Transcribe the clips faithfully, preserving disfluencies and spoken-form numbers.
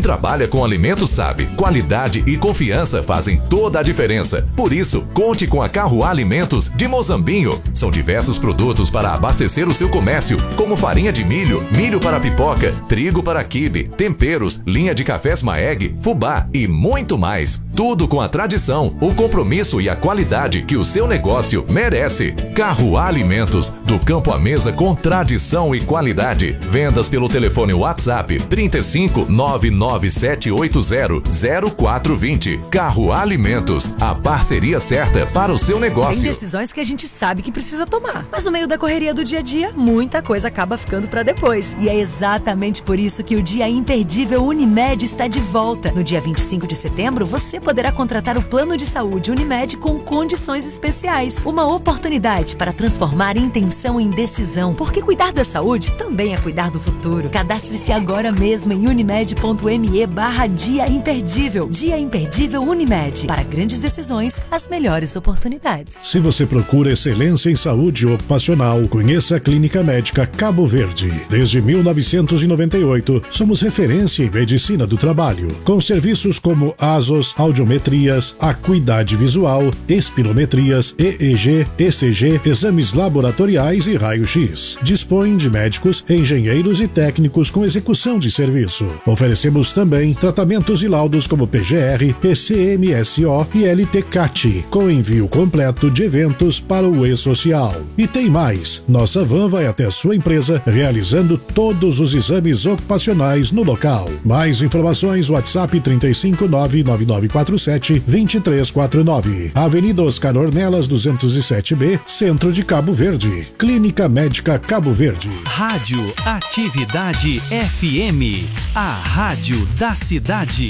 trabalha com alimentos sabe, qualidade e confiança fazem toda a diferença. Por isso, conte com a Carroá Alimentos de Mozambinho. São diversos produtos para abastecer o seu comércio, como farinha de milho, milho para pipoca, trigo para quibe, temperos, linha de cafés Maeg, fubá e muito mais. Tudo com a tradição, o compromisso e a qualidade que o seu negócio merece. Carroá Alimentos, do campo à mesa com tradição e qualidade. Vendas pelo telefone WhatsApp trinta e cinco, nove nove sete oito zero, zero quatro dois zero. Carroá Alimentos, a parceria certa para o seu negócio. Tem decisões que a gente sabe que precisa tomar, mas no meio da correria do dia a dia, muita coisa acaba ficando para depois. E é exatamente por isso que o Dia Imperdível Unimed está de volta. No dia vinte e cinco de setembro, você poderá contratar o plano de saúde Unimed com condições especiais. Uma oportunidade para transformar intenção em decisão, porque cuidar da saúde também é cuidar do futuro. Cadastre-se agora mesmo em unimed.me barra Dia Imperdível. Dia Imperdível Unimed. Para grandes decisões, as melhores oportunidades. Se você procura excelência em saúde ocupacional, conheça a Clínica Médica Cabo Verde. Desde mil novecentos e noventa e oito, somos referência em medicina do trabalho, com serviços como A S O S, audiometrias, acuidade visual, espirometrias, E E G, E C G, exames laboratoriais e raio-x. Dispõe de médicos, engenheiros e técnicos com execução de serviço. Oferecemos também tratamentos e laudos como P G R, P C M S O e L T C A T, com envio completo de eventos para o e-social. E tem mais, nossa van vai até a sua empresa, realizando todos os exames ocupacionais no local. Mais informações, WhatsApp trinta e cinco, nove nove nove quatro sete, dois três quatro nove. Avenida Oscar Ornelas, duzentos e sete B, Centro de Cabo Verde. Clínica Médica Cabo Verde. Rádio Atividade F M, a rádio da cidade.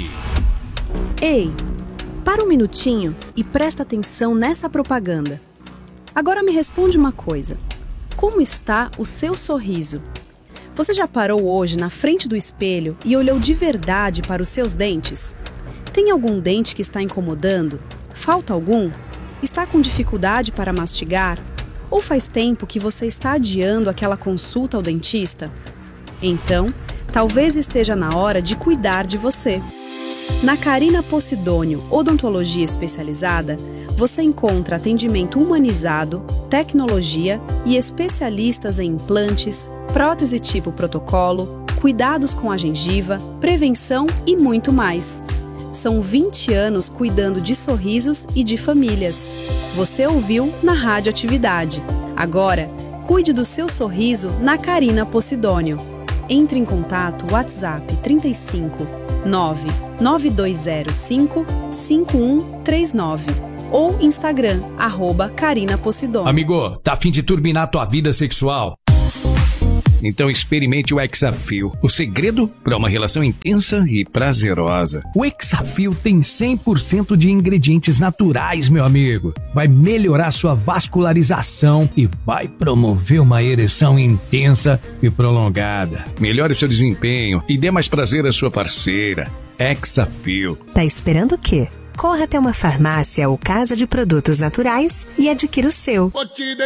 Ei, para um minutinho e presta atenção nessa propaganda. Agora me responde uma coisa. Como está o seu sorriso? Você já parou hoje na frente do espelho e olhou de verdade para os seus dentes? Tem algum dente que está incomodando? Falta algum? Está com dificuldade para mastigar? Ou faz tempo que você está adiando aquela consulta ao dentista? Então, talvez esteja na hora de cuidar de você. Na Carina Posidônio Odontologia Especializada, você encontra atendimento humanizado, tecnologia e especialistas em implantes, prótese tipo protocolo, cuidados com a gengiva, prevenção e muito mais. São vinte anos cuidando de sorrisos e de famílias. Você ouviu na Rádio Atividade. Agora, cuide do seu sorriso na Carina Posidônio. Entre em contato WhatsApp trinta e cinco, nove nove dois zero cinco, cinco um três nove ou Instagram, arroba Carina Posidônio. Amigo, tá a fim de turbinar tua vida sexual? Então experimente o Hexafil, o segredo para uma relação intensa e prazerosa. O Hexafil tem cem por cento de ingredientes naturais, meu amigo. Vai melhorar sua vascularização e vai promover uma ereção intensa e prolongada. Melhore seu desempenho e dê mais prazer à sua parceira. Hexafil. Tá esperando o quê? Corra até uma farmácia ou casa de produtos naturais e adquira o seu.